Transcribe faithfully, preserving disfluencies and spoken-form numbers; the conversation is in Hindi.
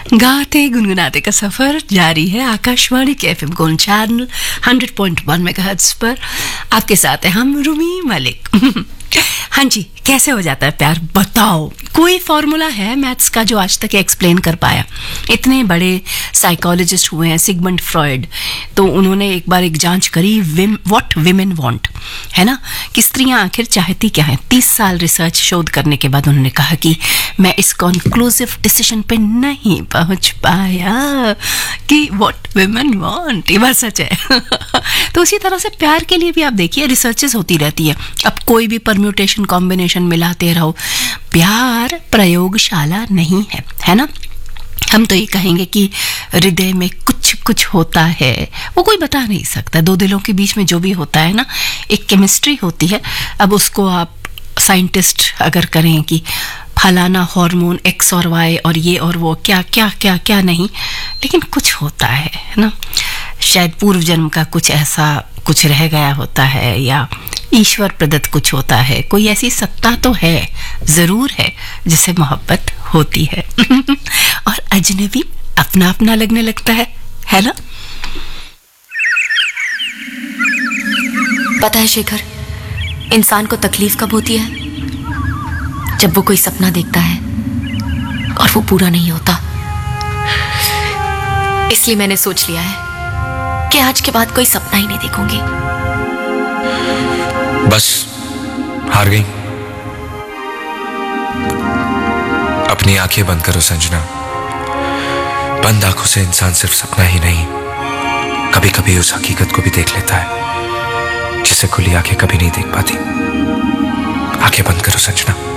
गाते गुनगुनाते का सफर जारी है आकाशवाणी के FM gold channel hundred point one megahertz पर। आपके साथ है हम रूमी मलिक। हाँ जी, कैसे हो जाता है प्यार बताओ? कोई फॉर्मूला है मैथ्स का जो आज तक एक्सप्लेन कर पाया? इतने बड़े साइकोलॉजिस्ट हुए हैं सिगमंड फ्रॉइड, तो उन्होंने एक बार एक जांच करी व्हाट विमेन वांट, है ना, कि स्त्रियां आखिर चाहती क्या है। तीस साल रिसर्च शोध करने के बाद उन्होंने कहा कि मैं इस कंक्लूसिव डिसीजन पे नहीं पहुंच पाया कि व्हाट विमेन वांट, ये बात सच है। तो उसी तरह से प्यार के लिए भी आप देखिए रिसर्चेस होती रहती है। अब कोई भी परम्यूटेशन कॉम्बिनेशन मिलाते रहो, प्यार प्रयोगशाला नहीं है, है ना। हम तो ये कहेंगे कि हृदय में कुछ कुछ होता है, वो कोई बता नहीं सकता। दो दिलों के बीच में जो भी होता है ना, एक केमिस्ट्री होती है। अब उसको आप साइंटिस्ट अगर करें कि फलाना हार्मोन एक्स और वाई और ये और वो क्या क्या क्या क्या नहीं, लेकिन कुछ होता है ना। शायद पूर्व जन्म का कुछ ऐसा कुछ रह गया होता है, या ईश्वर प्रदत्त कुछ होता है। कोई ऐसी सत्ता तो है, जरूर है, जिसे मोहब्बत होती है। और अजनबी अपना अपना लगने लगता है है ना। पता है शेखर, इंसान को तकलीफ कब होती है? जब वो कोई सपना देखता है और वो पूरा नहीं होता। इसलिए मैंने सोच लिया है कि आज के बाद कोई सपना ही नहीं देखूंगी। बस हार गई। अपनी आंखें बंद करो संजना। बंद आंखों से इंसान सिर्फ सपना ही नहीं, कभी कभी उस हकीकत को भी देख लेता है जिसे खुली आंखें कभी नहीं देख पाती। आंखें बंद करो संजना।